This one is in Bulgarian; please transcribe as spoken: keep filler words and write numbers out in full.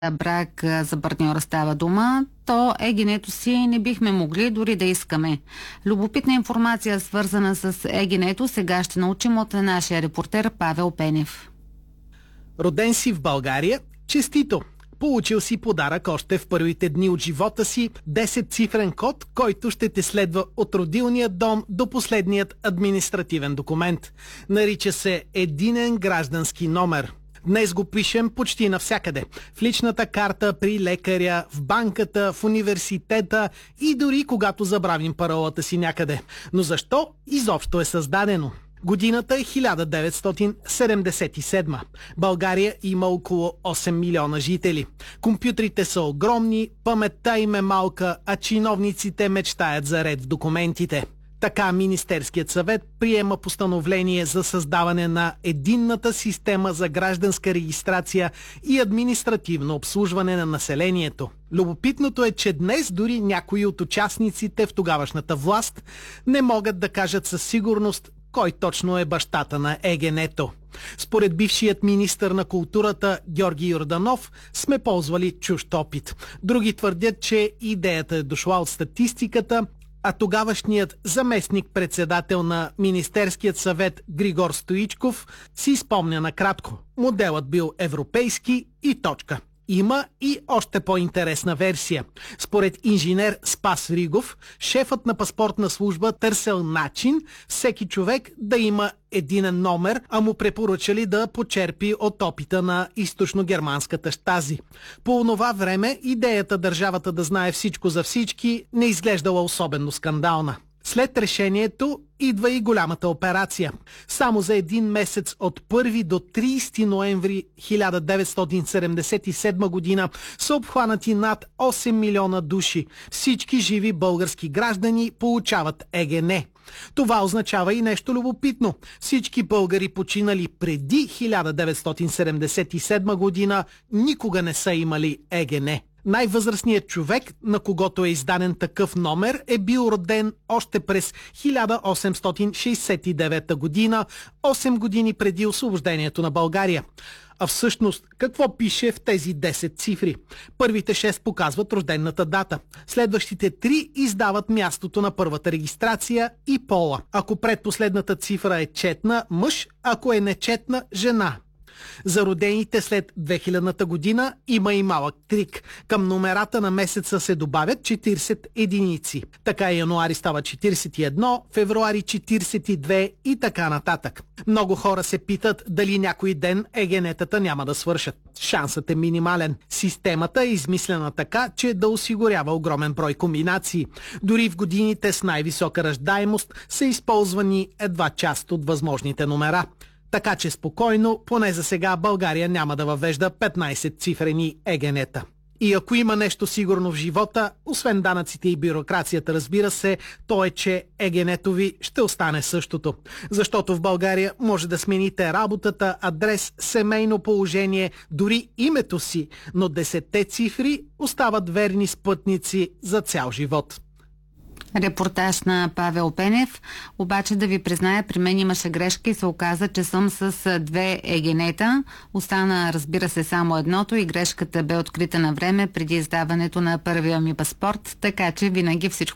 брак за партньора става дума, то егенето си не бихме могли дори да искаме. Любопитна информация, свързана с егенето, сега ще научим от нашия репортер Павел Пенев. Роден си в България, честито! Получил си подарък още в първите дни от живота си, десетцифрен код, който ще те следва от родилния дом до последният административен документ. Нарича се единен граждански номер. Днес го пишем почти навсякъде. В личната карта, при лекаря, в банката, в университета и дори когато забравим паролата си някъде. Но защо изобщо е създадено? Годината е хиляда деветстотин седемдесет и седма. България има около осем милиона жители. Компютрите са огромни, паметта им е малка, а чиновниците мечтаят за ред в документите. Така Министерският съвет приема постановление за създаване на единната система за гражданска регистрация и административно обслужване на населението. Любопитното е, че днес дори някои от участниците в тогавашната власт не могат да кажат със сигурност кой точно е бащата на егенето. Според бившият министър на културата Георги Йорданов сме ползвали чужд опит. Други твърдят, че идеята е дошла от статистиката, а тогавашният заместник-председател на Министерският съвет Григор Стоичков си спомня накратко. Моделът бил европейски и точка. Има и още по-интересна версия. Според инженер Спас Ригов, шефът на паспортна служба търсил начин всеки човек да има единен номер, а му препоръчали да почерпи от опита на източно-германската щази. По онова време идеята държавата да знае всичко за всички не изглеждала особено скандална. След решението идва и голямата операция. Само за един месец от първи до тридесети ноември хиляда деветстотин седемдесет и седма година са обхванати над осем милиона души. Всички живи български граждани получават ЕГН. Това означава и нещо любопитно. Всички българи, починали преди хиляда деветстотин седемдесет и седма година, никога не са имали ЕГН. Най-възрастният човек, на когото е издаден такъв номер, е бил роден още през хиляда осемстотин шейсет и девета година, осем години преди освобождението на България. А всъщност, какво пише в тези десет цифри? Първите шест показват рождената дата. Следващите три издават мястото на първата регистрация и пола. Ако предпоследната цифра е четна, мъж, ако е нечетна, жена. За родените след две хилядната година има и малък трик. Към номерата на месеца се добавят четиридесет единици. Така януари става четиридесет и едно, февруари четиридесет и две и така нататък. Много хора се питат дали някой ден егенетата няма да свършат. Шансът е минимален. Системата е измислена така, че да осигурява огромен брой комбинации. Дори в годините с най-висока раждаемост са използвани едва част от възможните номера. Така че спокойно, поне за сега, България няма да въвежда петнайсетцифрени егенета. И ако има нещо сигурно в живота, освен данъците и бюрокрацията, разбира се, то е, че егенето ви ще остане същото. Защото в България може да смените работата, адрес, семейно положение, дори името си, но десетте цифри остават верни спътници за цял живот. Репортаж на Павел Пенев. Обаче да ви призная, при мен имаше грешка и се оказа, че съм с две егенета. Остана, разбира се, само едното и грешката бе открита на време преди издаването на първия ми паспорт, така че винаги всичко